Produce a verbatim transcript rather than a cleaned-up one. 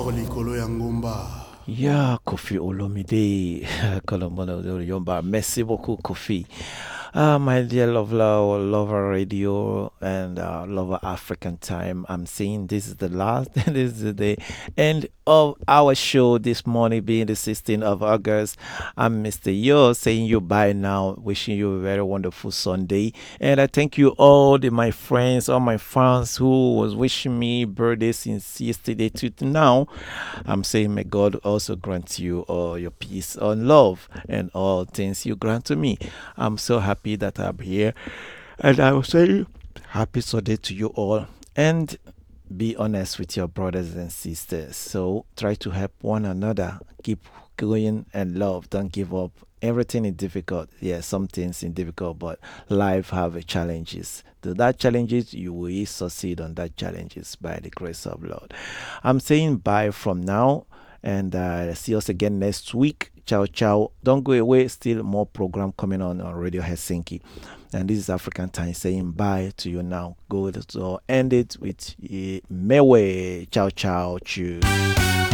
Yeah, Kofi Olomide, Colombono Yomba. Merci beaucoup, Kofi. Uh, my dear Lover, Lover Radio and uh, Lover African Time, I'm saying this is the last, this is the end of our show this morning, being the sixteenth of August. I'm Mister Yo saying you bye now, wishing you a very wonderful Sunday. And I thank you all, the, my friends, all my fans who was wishing me birthday since yesterday to now. I'm saying may God also grant you all your peace and love and all things you grant to me. I'm so happy that I'm here. And I will say happy Sunday to you all. And be honest with your brothers and sisters. So try to help one another. Keep going and love. Don't give up. Everything is difficult. Yeah, some things is difficult, but life have a challenges. To that challenges, you will succeed on that challenges by the grace of Lord. I'm saying bye from now, and uh, see us again next week. Ciao, ciao. Don't go away. Still more program coming on on Radio Helsinki. And this is African Time saying bye to you now. Go to end it with uh, Mewe. Ciao, ciao. Cheers.